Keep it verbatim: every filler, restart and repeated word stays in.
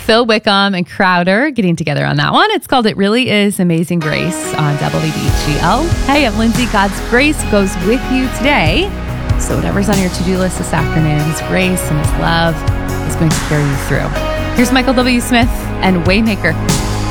Phil Wickham and Crowder getting together on that one. It's called It Really Is Amazing Grace on W B G L. Hey, I'm Lindsay. God's grace goes with you today. So whatever's on your to-do list this afternoon, His grace and His love is going to carry you through. Here's Michael W. Smith and Waymaker.